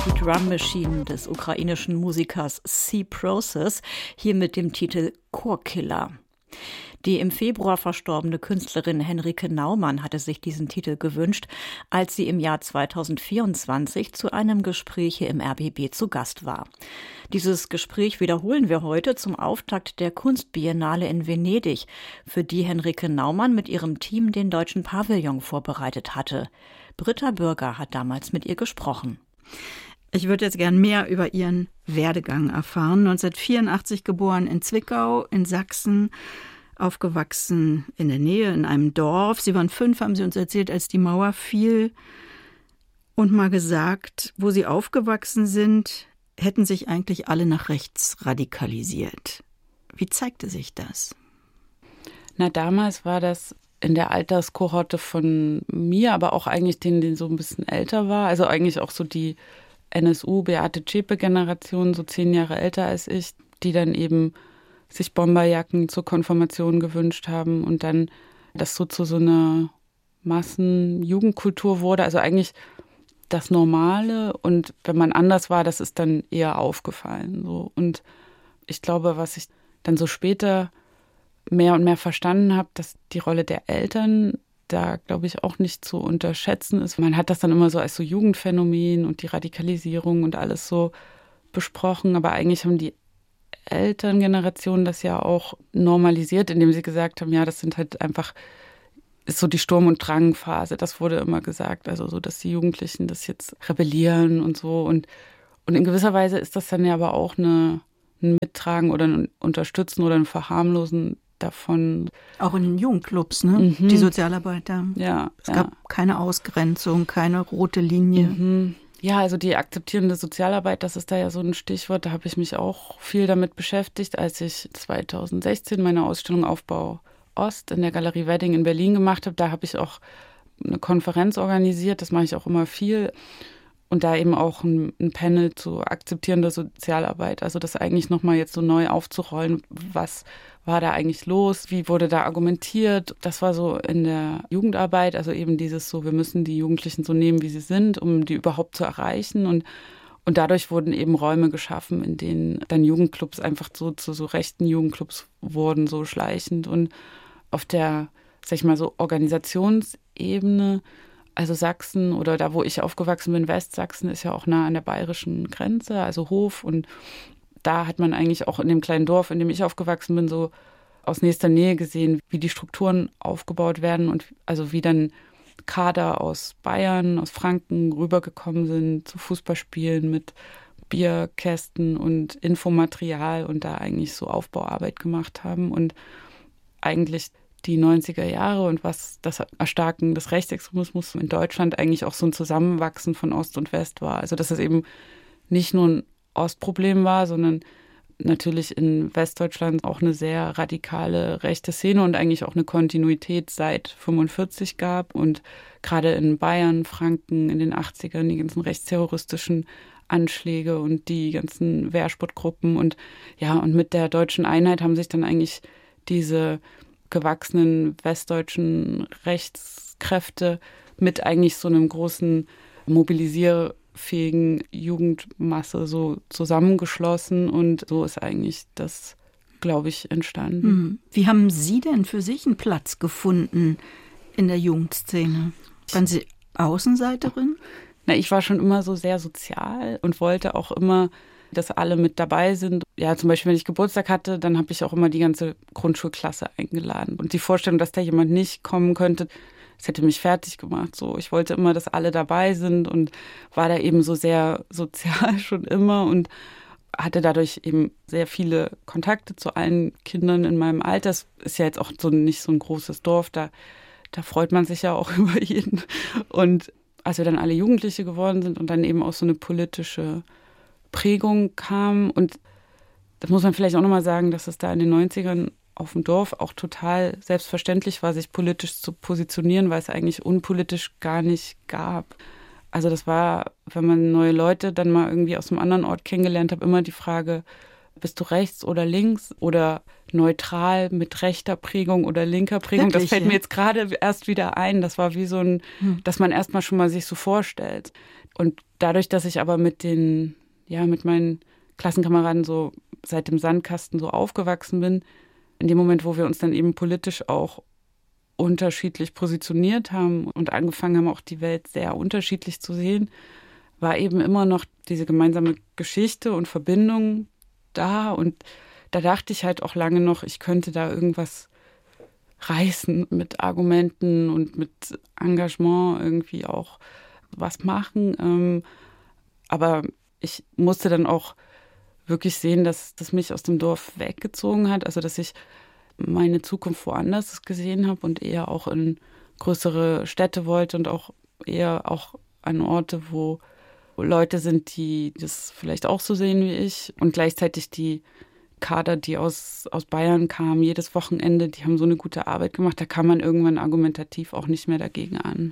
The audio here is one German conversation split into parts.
die Drum Machine des ukrainischen Musikers C-Process, hier mit dem Titel Chorkiller. Die im Februar verstorbene Künstlerin Henrike Naumann hatte sich diesen Titel gewünscht, als sie im Jahr 2024 zu einem Gespräch hier im RBB zu Gast war. Dieses Gespräch wiederholen wir heute zum Auftakt der Kunstbiennale in Venedig, für die Henrike Naumann mit ihrem Team den Deutschen Pavillon vorbereitet hatte. Britta Bürger hat damals mit ihr gesprochen. Ich würde jetzt gern mehr über Ihren Werdegang erfahren. 1984 geboren in Zwickau in Sachsen, aufgewachsen in der Nähe in einem Dorf. Sie waren 5, haben Sie uns erzählt, als die Mauer fiel. Und mal gesagt, wo Sie aufgewachsen sind, hätten sich eigentlich alle nach rechts radikalisiert. Wie zeigte sich das? Na, damals war das in der Alterskohorte von mir, aber auch eigentlich denen so ein bisschen älter war. Also eigentlich auch so die NSU, Beate Zschäpe-Generation, so 10 Jahre älter als ich, die dann eben sich Bomberjacken zur Konfirmation gewünscht haben und dann das so zu so einer Massenjugendkultur wurde. Also eigentlich das Normale, und wenn man anders war, das ist dann eher aufgefallen. So. Und ich glaube, was ich dann so später mehr und mehr verstanden habe, dass die Rolle der Eltern da, glaube ich, auch nicht zu unterschätzen ist. Man hat das dann immer so als so Jugendphänomen und die Radikalisierung und alles so besprochen, aber eigentlich haben die Elterngeneration das ja auch normalisiert, indem sie gesagt haben, ja, das sind halt einfach, ist so die Sturm- und Drangphase, das wurde immer gesagt, also so, dass die Jugendlichen das jetzt rebellieren und so, und in gewisser Weise ist das dann ja aber auch ein Mittragen oder ein Unterstützen oder ein Verharmlosen davon. Auch in den Jugendclubs, ne? Die Sozialarbeiter. Ja. Es gab keine Ausgrenzung, keine rote Linie. Ja, also die akzeptierende Sozialarbeit, das ist da ja so ein Stichwort, da habe ich mich auch viel damit beschäftigt, als ich 2016 meine Ausstellung Aufbau Ost in der Galerie Wedding in Berlin gemacht habe. Da habe ich auch eine Konferenz organisiert, das mache ich auch immer viel. Und da eben auch ein Panel zu akzeptierender Sozialarbeit. Also das eigentlich nochmal jetzt so neu aufzurollen. Was war da eigentlich los? Wie wurde da argumentiert? Das war so in der Jugendarbeit, also eben dieses so, wir müssen die Jugendlichen so nehmen, wie sie sind, um die überhaupt zu erreichen. Und dadurch wurden eben Räume geschaffen, in denen dann Jugendclubs einfach so zu so rechten Jugendclubs wurden, so schleichend. Und auf der, sag ich mal so, Organisationsebene, also Sachsen oder da, wo ich aufgewachsen bin, Westsachsen, ist ja auch nah an der bayerischen Grenze, also Hof. Und da hat man eigentlich auch in dem kleinen Dorf, in dem ich aufgewachsen bin, so aus nächster Nähe gesehen, wie die Strukturen aufgebaut werden und also wie dann Kader aus Bayern, aus Franken rübergekommen sind zu Fußballspielen mit Bierkästen und Infomaterial und da eigentlich so Aufbauarbeit gemacht haben. Und eigentlich die 90er Jahre und was das Erstarken des Rechtsextremismus in Deutschland eigentlich auch so ein Zusammenwachsen von Ost und West war. Also dass es eben nicht nur ein Ostproblem war, sondern natürlich in Westdeutschland auch eine sehr radikale rechte Szene und eigentlich auch eine Kontinuität seit 45 gab. Und gerade in Bayern, Franken in den 80ern die ganzen rechtsterroristischen Anschläge und die ganzen Wehrsportgruppen. Und ja, und mit der deutschen Einheit haben sich dann eigentlich diese gewachsenen westdeutschen Rechtskräfte mit eigentlich so einem großen mobilisierfähigen Jugendmasse so zusammengeschlossen und so ist eigentlich das, glaube ich, entstanden. Wie haben Sie denn für sich einen Platz gefunden in der Jugendszene? Waren Sie Außenseiterin? Na, ich war schon immer so sehr sozial und wollte auch immer, dass alle mit dabei sind. Ja, zum Beispiel, wenn ich Geburtstag hatte, dann habe ich auch immer die ganze Grundschulklasse eingeladen. Und die Vorstellung, dass da jemand nicht kommen könnte, das hätte mich fertig gemacht. So, ich wollte immer, dass alle dabei sind und war da eben so sehr sozial schon immer und hatte dadurch eben sehr viele Kontakte zu allen Kindern in meinem Alter. Das ist ja jetzt auch so nicht so ein großes Dorf, da freut man sich ja auch über jeden. Und als wir dann alle Jugendliche geworden sind und dann eben auch so eine politische Prägung kam. Und das muss man vielleicht auch nochmal sagen, dass es da in den 90ern auf dem Dorf auch total selbstverständlich war, sich politisch zu positionieren, weil es eigentlich unpolitisch gar nicht gab. Also das war, wenn man neue Leute dann mal irgendwie aus einem anderen Ort kennengelernt hat, immer die Frage, bist du rechts oder links oder neutral mit rechter Prägung oder linker Prägung. Wirklich, das fällt mir jetzt gerade erst wieder ein. Das war wie so ein, dass man erstmal schon mal sich so vorstellt. Und dadurch, dass ich aber mit meinen Klassenkameraden so seit dem Sandkasten so aufgewachsen bin, in dem Moment, wo wir uns dann eben politisch auch unterschiedlich positioniert haben und angefangen haben, auch die Welt sehr unterschiedlich zu sehen, war eben immer noch diese gemeinsame Geschichte und Verbindung da. Und da dachte ich halt auch lange noch, ich könnte da irgendwas reißen mit Argumenten und mit Engagement irgendwie auch was machen. Aber ich musste dann auch wirklich sehen, dass das mich aus dem Dorf weggezogen hat. Also dass ich meine Zukunft woanders gesehen habe und eher auch in größere Städte wollte und auch eher auch an Orte, wo Leute sind, die das vielleicht auch so sehen wie ich. Und gleichzeitig die Kader, die aus Bayern kamen, jedes Wochenende, die haben so eine gute Arbeit gemacht. Da kam man irgendwann argumentativ auch nicht mehr dagegen an.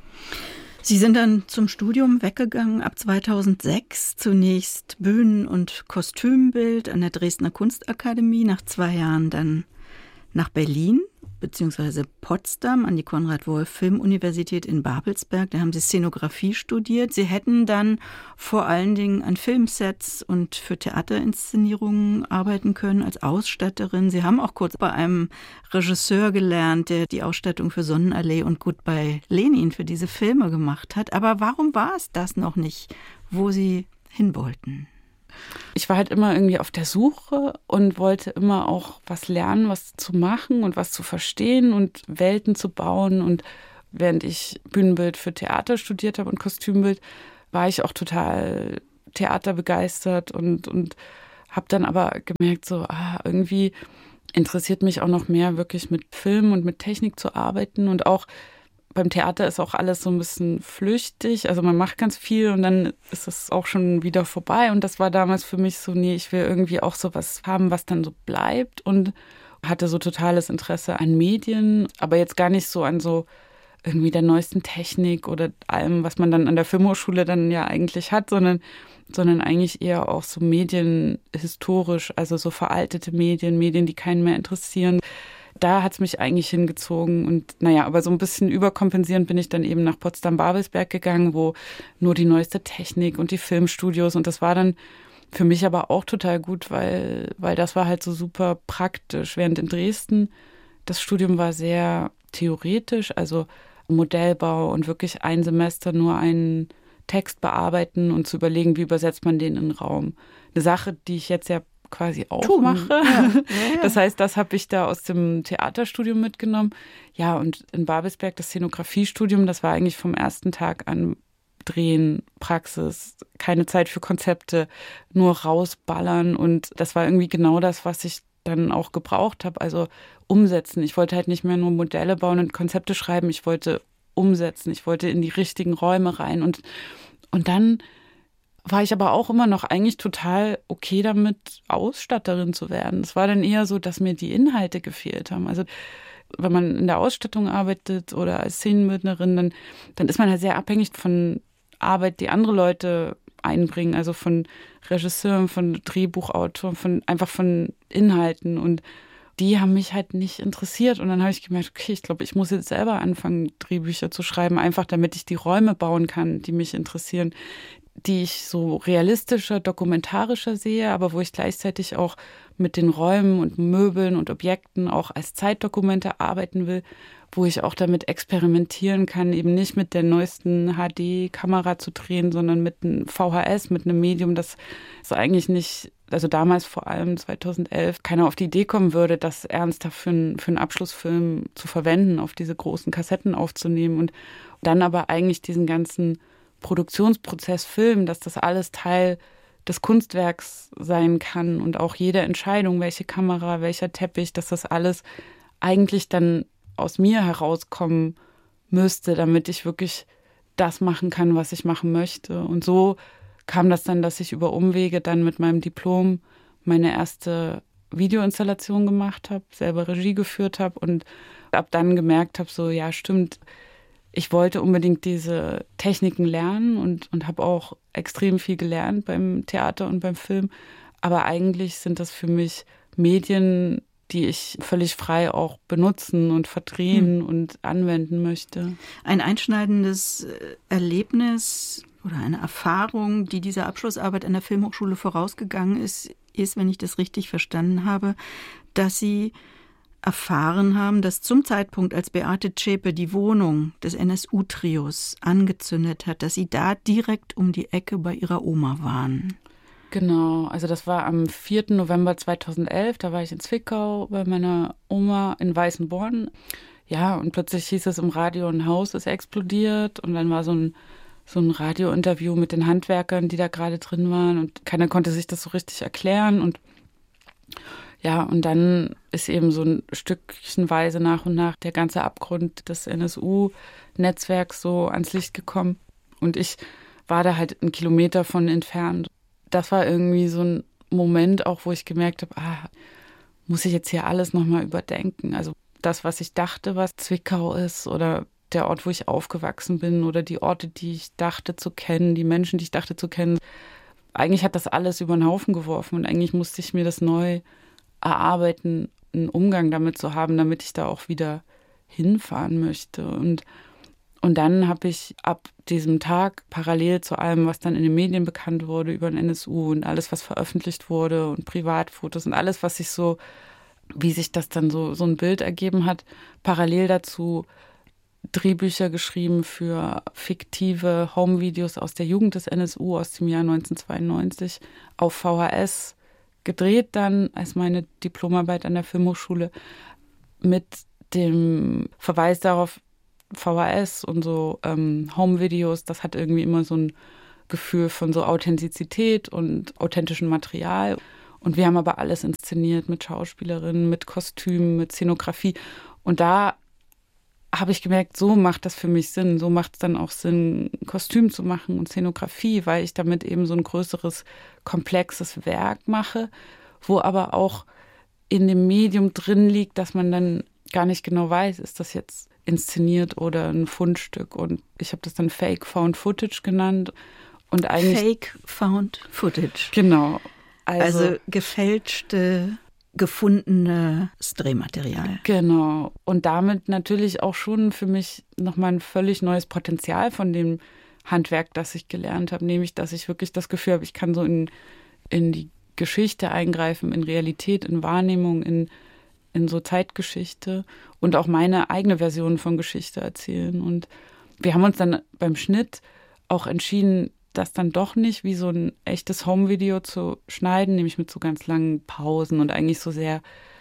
Sie sind dann zum Studium weggegangen ab 2006. Zunächst Bühnen- und Kostümbild an der Dresdner Kunstakademie, nach 2 Jahren dann nach Berlin bzw. Potsdam an die Konrad-Wolf-Filmuniversität in Babelsberg. Da haben Sie Szenografie studiert. Sie hätten dann vor allen Dingen an Filmsets und für Theaterinszenierungen arbeiten können als Ausstatterin. Sie haben auch kurz bei einem Regisseur gelernt, der die Ausstattung für Sonnenallee und Goodbye Lenin für diese Filme gemacht hat. Aber warum war es das noch nicht, wo Sie hin wollten? Ich war halt immer irgendwie auf der Suche und wollte immer auch was lernen, was zu machen und was zu verstehen und Welten zu bauen. Und während ich Bühnenbild für Theater studiert habe und Kostümbild, war ich auch total theaterbegeistert und habe dann aber gemerkt, so irgendwie interessiert mich auch noch mehr, wirklich mit Film und mit Technik zu arbeiten. Und auch beim Theater ist auch alles so ein bisschen flüchtig. Also man macht ganz viel und dann ist es auch schon wieder vorbei. Und das war damals für mich so, nee, ich will irgendwie auch sowas haben, was dann so bleibt. Und hatte so totales Interesse an Medien, aber jetzt gar nicht so an so irgendwie der neuesten Technik oder allem, was man dann an der Filmhochschule dann ja eigentlich hat, sondern eigentlich eher auch so medienhistorisch, also so veraltete Medien, die keinen mehr interessieren. Da hat es mich eigentlich hingezogen und aber so ein bisschen überkompensierend bin ich dann eben nach Potsdam-Babelsberg gegangen, wo nur die neueste Technik und die Filmstudios und das war dann für mich aber auch total gut, weil das war halt so super praktisch. Während in Dresden das Studium war sehr theoretisch, also Modellbau und wirklich ein Semester nur einen Text bearbeiten und zu überlegen, wie übersetzt man den in den Raum. Eine Sache, die ich jetzt ja quasi auch mache. Ja. Das heißt, das habe ich da aus dem Theaterstudium mitgenommen. Ja, und in Babelsberg das Szenografiestudium, das war eigentlich vom ersten Tag an Drehen, Praxis, keine Zeit für Konzepte, nur rausballern. Und das war irgendwie genau das, was ich dann auch gebraucht habe. Also umsetzen. Ich wollte halt nicht mehr nur Modelle bauen und Konzepte schreiben. Ich wollte umsetzen. Ich wollte in die richtigen Räume rein. Und dann war ich aber auch immer noch eigentlich total okay damit, Ausstatterin zu werden. Es war dann eher so, dass mir die Inhalte gefehlt haben. Also wenn man in der Ausstattung arbeitet oder als Szenenbildnerin, dann ist man halt sehr abhängig von Arbeit, die andere Leute einbringen, also von Regisseuren, von Drehbuchautoren, einfach von Inhalten und die haben mich halt nicht interessiert und dann habe ich gemerkt, okay, ich glaube, ich muss jetzt selber anfangen, Drehbücher zu schreiben, einfach damit ich die Räume bauen kann, die mich interessieren, die ich so realistischer, dokumentarischer sehe, aber wo ich gleichzeitig auch mit den Räumen und Möbeln und Objekten auch als Zeitdokumente arbeiten will, wo ich auch damit experimentieren kann, eben nicht mit der neuesten HD-Kamera zu drehen, sondern mit einem VHS, mit einem Medium, das so eigentlich nicht, also damals vor allem 2011, keiner auf die Idee kommen würde, das ernsthaft für einen Abschlussfilm zu verwenden, auf diese großen Kassetten aufzunehmen und dann aber eigentlich diesen ganzen Produktionsprozess filmen, dass das alles Teil des Kunstwerks sein kann und auch jede Entscheidung, welche Kamera, welcher Teppich, dass das alles eigentlich dann aus mir herauskommen müsste, damit ich wirklich das machen kann, was ich machen möchte. Und so kam das dann, dass ich über Umwege dann mit meinem Diplom meine erste Videoinstallation gemacht habe, selber Regie geführt habe und ab dann gemerkt habe, so ja, stimmt, ich wollte unbedingt diese Techniken lernen und habe auch extrem viel gelernt beim Theater und beim Film. Aber eigentlich sind das für mich Medien, die ich völlig frei auch benutzen und verdrehen und anwenden möchte. Ein einschneidendes Erlebnis oder eine Erfahrung, die dieser Abschlussarbeit an der Filmhochschule vorausgegangen ist, wenn ich das richtig verstanden habe, dass Sie erfahren haben, dass zum Zeitpunkt, als Beate Zschäpe die Wohnung des NSU-Trios angezündet hat, dass Sie da direkt um die Ecke bei Ihrer Oma waren. Genau, also das war am 4. November 2011, da war ich in Zwickau bei meiner Oma in Weißenborn. Ja, und plötzlich hieß es im Radio, ein Haus ist explodiert und dann war so ein Radiointerview mit den Handwerkern, die da gerade drin waren und keiner konnte sich das so richtig erklären und ja, und dann ist eben so ein Stückchenweise nach und nach der ganze Abgrund des NSU-Netzwerks so ans Licht gekommen und ich war da halt 1 Kilometer von entfernt. Das war irgendwie so ein Moment auch, wo ich gemerkt habe, muss ich jetzt hier alles nochmal überdenken? Also das, was ich dachte, was Zwickau ist oder der Ort, wo ich aufgewachsen bin oder die Orte, die ich dachte zu kennen, die Menschen, die ich dachte zu kennen. Eigentlich hat das alles über den Haufen geworfen und eigentlich musste ich mir das neu erarbeiten, einen Umgang damit zu haben, damit ich da auch wieder hinfahren möchte. Und dann habe ich ab diesem Tag parallel zu allem, was dann in den Medien bekannt wurde über den NSU und alles, was veröffentlicht wurde und Privatfotos und alles, was sich so, wie sich das dann so ein Bild ergeben hat, parallel dazu Drehbücher geschrieben für fiktive Home-Videos aus der Jugend des NSU aus dem Jahr 1992 auf VHS gedreht dann als meine Diplomarbeit an der Filmhochschule mit dem Verweis darauf, VHS und so Home-Videos, das hat irgendwie immer so ein Gefühl von so Authentizität und authentischem Material. Und wir haben aber alles inszeniert mit Schauspielerinnen, mit Kostümen, mit Szenografie. Und da habe ich gemerkt, so macht das für mich Sinn. So macht es dann auch Sinn, Kostüm zu machen und Szenografie, weil ich damit eben so ein größeres, komplexes Werk mache, wo aber auch in dem Medium drin liegt, dass man dann gar nicht genau weiß, ist das jetzt inszeniert oder ein Fundstück. Und ich habe das dann Fake Found Footage genannt. Und eigentlich Fake Found Footage. Genau. Also gefälschte, gefundenes Drehmaterial. Genau. Und damit natürlich auch schon für mich nochmal ein völlig neues Potenzial von dem Handwerk, das ich gelernt habe. Nämlich, dass ich wirklich das Gefühl habe, ich kann so in die Geschichte eingreifen, in Realität, in Wahrnehmung, in so Zeitgeschichte und auch meine eigene Version von Geschichte erzählen. Und wir haben uns dann beim Schnitt auch entschieden, das dann doch nicht wie so ein echtes Home-Video zu schneiden, nämlich mit so ganz langen Pausen und eigentlich so sehr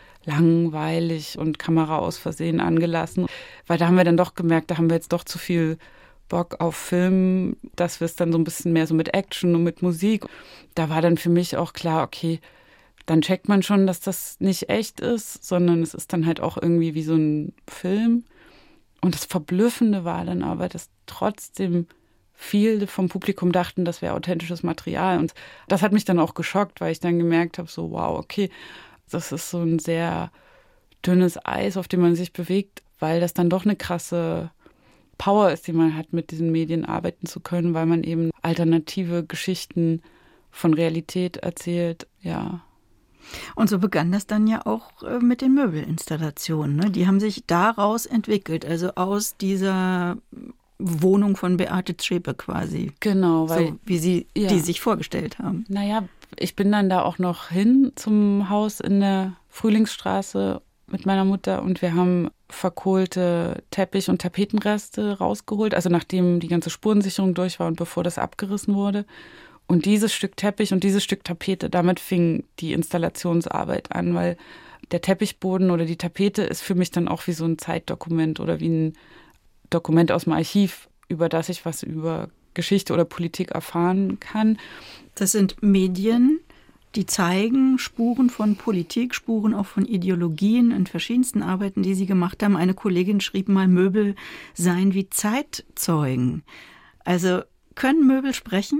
langweilig und Kamera aus Versehen angelassen. Weil da haben wir dann doch gemerkt, da haben wir jetzt doch zu viel Bock auf Film, dass wir es dann so ein bisschen mehr so mit Action und mit Musik. Da war dann für mich auch klar, okay, dann checkt man schon, dass das nicht echt ist, sondern es ist dann halt auch irgendwie wie so ein Film. Und das Verblüffende war dann aber, dass trotzdem viele vom Publikum dachten, das wäre authentisches Material. Und das hat mich dann auch geschockt, weil ich dann gemerkt habe, so wow, okay, das ist so ein sehr dünnes Eis, auf dem man sich bewegt, weil das dann doch eine krasse Power ist, die man hat, mit diesen Medien arbeiten zu können, weil man eben alternative Geschichten von Realität erzählt, ja. Und so begann das dann ja auch mit den Möbelinstallationen. Ne? Die haben sich daraus entwickelt, also aus dieser Wohnung von Beate Zschäpe quasi. Genau, weil so wie Sie die sich vorgestellt haben. Naja, ich bin dann da auch noch hin zum Haus in der Frühlingsstraße mit meiner Mutter und wir haben verkohlte Teppich- und Tapetenreste rausgeholt, also nachdem die ganze Spurensicherung durch war und bevor das abgerissen wurde. Und dieses Stück Teppich und dieses Stück Tapete, damit fing die Installationsarbeit an, weil der Teppichboden oder die Tapete ist für mich dann auch wie so ein Zeitdokument oder wie ein Dokument aus dem Archiv, über das ich was über Geschichte oder Politik erfahren kann. Das sind Medien, die zeigen Spuren von Politik, Spuren auch von Ideologien in verschiedensten Arbeiten, die Sie gemacht haben. Eine Kollegin schrieb mal, Möbel seien wie Zeitzeugen. Also können Möbel sprechen?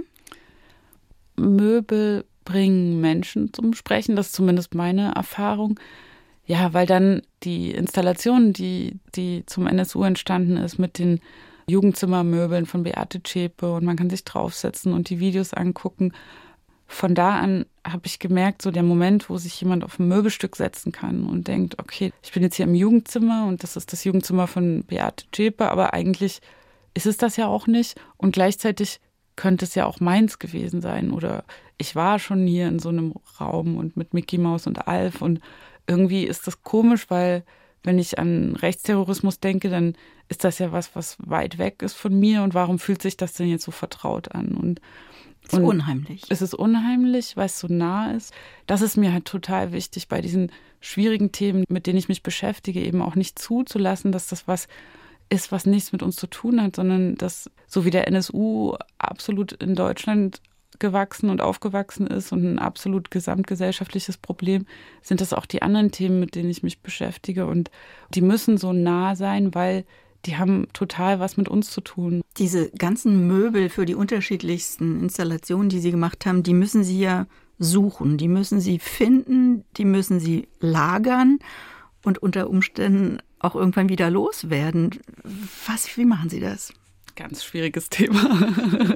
Möbel bringen Menschen zum Sprechen, das ist zumindest meine Erfahrung. Ja, weil dann die Installation, die zum NSU entstanden ist, mit den Jugendzimmermöbeln von Beate Zschäpe und man kann sich draufsetzen und die Videos angucken, von da an habe ich gemerkt, so der Moment, wo sich jemand auf ein Möbelstück setzen kann und denkt, okay, ich bin jetzt hier im Jugendzimmer und das ist das Jugendzimmer von Beate Zschäpe, aber eigentlich ist es das ja auch nicht und gleichzeitig könnte es ja auch meins gewesen sein oder ich war schon hier in so einem Raum und mit Mickey Mouse und Alf und irgendwie ist das komisch, weil wenn ich an Rechtsterrorismus denke, dann ist das ja was weit weg ist von mir und warum fühlt sich das denn jetzt so vertraut an? Und es ist unheimlich. Es ist unheimlich, weil es so nah ist. Das ist mir halt total wichtig, bei diesen schwierigen Themen, mit denen ich mich beschäftige, eben auch nicht zuzulassen, dass das was ist, was nichts mit uns zu tun hat, sondern dass, so wie der NSU absolut in Deutschland gewachsen und aufgewachsen ist und ein absolut gesamtgesellschaftliches Problem, sind das auch die anderen Themen, mit denen ich mich beschäftige. Und die müssen so nah sein, weil die haben total was mit uns zu tun. Diese ganzen Möbel für die unterschiedlichsten Installationen, die Sie gemacht haben, die müssen Sie ja suchen, die müssen Sie finden, die müssen Sie lagern und unter Umständen auch irgendwann wieder loswerden. Wie machen Sie das? Ganz schwieriges Thema.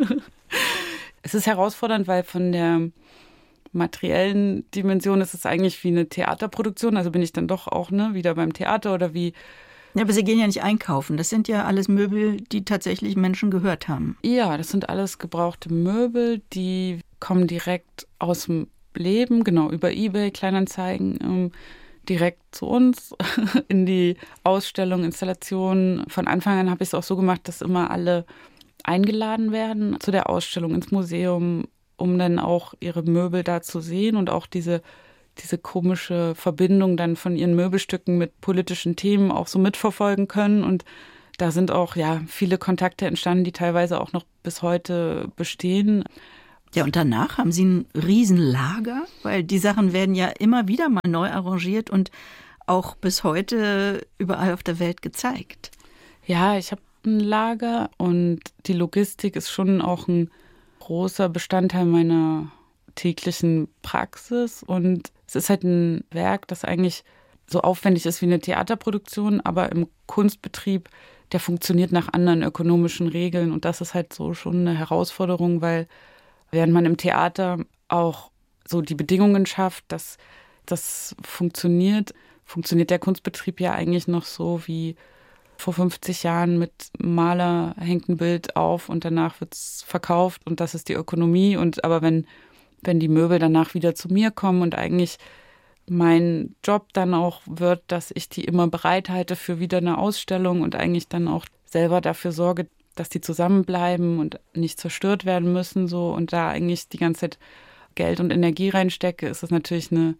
Es ist herausfordernd, weil von der materiellen Dimension ist es eigentlich wie eine Theaterproduktion. Also bin ich dann doch auch wieder beim Theater oder wie. Ja, aber Sie gehen ja nicht einkaufen. Das sind ja alles Möbel, die tatsächlich Menschen gehört haben. Ja, das sind alles gebrauchte Möbel, die kommen direkt aus dem Leben, genau, über eBay, Kleinanzeigen, direkt zu uns in die Ausstellung, Installation. Von Anfang an habe ich es auch so gemacht, dass immer alle eingeladen werden zu der Ausstellung ins Museum, um dann auch ihre Möbel da zu sehen und auch diese komische Verbindung dann von ihren Möbelstücken mit politischen Themen auch so mitverfolgen können. Und da sind auch viele Kontakte entstanden, die teilweise auch noch bis heute bestehen. Ja, und danach haben Sie ein Riesenlager, weil die Sachen werden ja immer wieder mal neu arrangiert und auch bis heute überall auf der Welt gezeigt. Ja, ich habe ein Lager und die Logistik ist schon auch ein großer Bestandteil meiner täglichen Praxis und es ist halt ein Werk, das eigentlich so aufwendig ist wie eine Theaterproduktion, aber im Kunstbetrieb, der funktioniert nach anderen ökonomischen Regeln und das ist halt so schon eine Herausforderung, weil während man im Theater auch so die Bedingungen schafft, dass das funktioniert der Kunstbetrieb ja eigentlich noch so wie vor 50 Jahren mit Maler hängt ein Bild auf und danach wird es verkauft und das ist die Ökonomie. Aber wenn die Möbel danach wieder zu mir kommen und eigentlich mein Job dann auch wird, dass ich die immer bereithalte für wieder eine Ausstellung und eigentlich dann auch selber dafür sorge, dass die zusammenbleiben und nicht zerstört werden müssen so und da eigentlich die ganze Zeit Geld und Energie reinstecke, ist das natürlich eine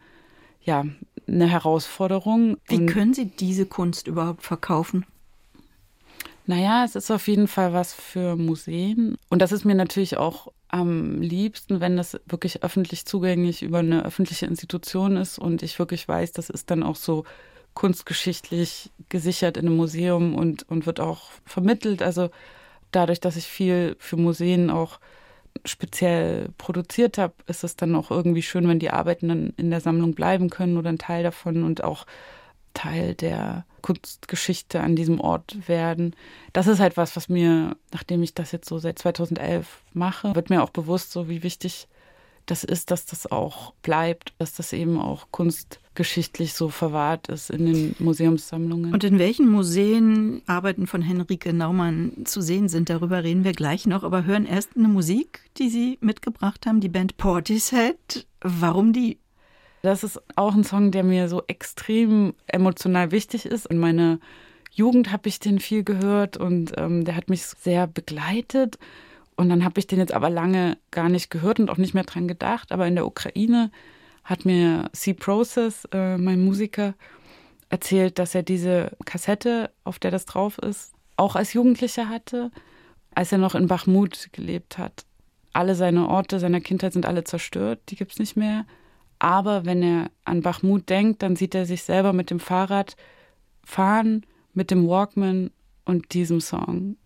Herausforderung. Wie können Sie diese Kunst überhaupt verkaufen? Naja, es ist auf jeden Fall was für Museen. Und das ist mir natürlich auch am liebsten, wenn das wirklich öffentlich zugänglich über eine öffentliche Institution ist und ich wirklich weiß, das ist dann auch so kunstgeschichtlich gesichert in einem Museum und wird auch vermittelt. Also dadurch, dass ich viel für Museen auch speziell produziert habe, ist es dann auch irgendwie schön, wenn die Arbeiten dann in der Sammlung bleiben können oder ein Teil davon und auch Teil der Kunstgeschichte an diesem Ort werden. Das ist halt was mir, nachdem ich das jetzt so seit 2011 mache, wird mir auch bewusst, so wie wichtig das ist, dass das auch bleibt, dass das eben auch kunstgeschichtlich so verwahrt ist in den Museumssammlungen. Und in welchen Museen Arbeiten von Henrike Naumann zu sehen sind, darüber reden wir gleich noch, aber hören erst eine Musik, die Sie mitgebracht haben, die Band Portishead. Warum die? Das ist auch ein Song, der mir so extrem emotional wichtig ist. In meiner Jugend habe ich den viel gehört und der hat mich sehr begleitet. Und dann habe ich den jetzt aber lange gar nicht gehört und auch nicht mehr dran gedacht. Aber in der Ukraine hat mir C. Process, mein Musiker, erzählt, dass er diese Kassette, auf der das drauf ist, auch als Jugendlicher hatte, als er noch in Bachmut gelebt hat. Alle seine Orte seiner Kindheit sind alle zerstört, die gibt es nicht mehr. Aber wenn er an Bachmut denkt, dann sieht er sich selber mit dem Fahrrad fahren, mit dem Walkman und diesem Song.